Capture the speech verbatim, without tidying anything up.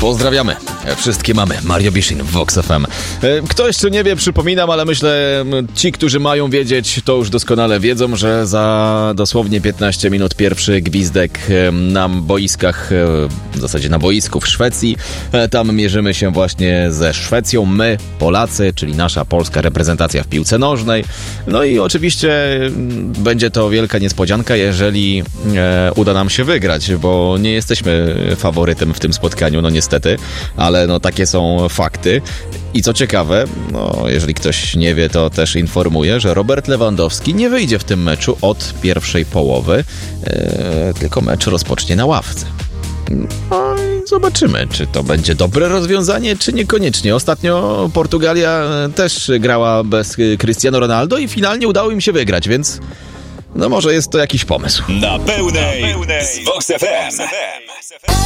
Pozdrawiamy wszystkie mamy. Mario Biszin w Vox F M. Kto jeszcze nie wie, przypominam, ale myślę, ci, którzy mają wiedzieć, to już doskonale wiedzą, że za dosłownie piętnaście minut pierwszy gwizdek na boiskach, w zasadzie na boisku w Szwecji. Tam mierzymy się właśnie ze Szwecją. My, Polacy, czyli nasza polska reprezentacja w piłce nożnej. No i oczywiście będzie to wielka niespodzianka, jeżeli e, uda nam się wygrać, bo nie jesteśmy faworytem w tym spotkaniu, no niestety, ale no takie są fakty. I co ciekawe, no jeżeli ktoś nie wie, to też informuję, że Robert Lewandowski nie wyjdzie w tym meczu od pierwszej połowy, e, tylko mecz rozpocznie na ławce. No i zobaczymy, czy to będzie dobre rozwiązanie, czy niekoniecznie. Ostatnio Portugalia też grała bez Cristiano Ronaldo i finalnie udało im się wygrać, więc no może jest to jakiś pomysł. Na pełnej, na pełnej z Vox F M.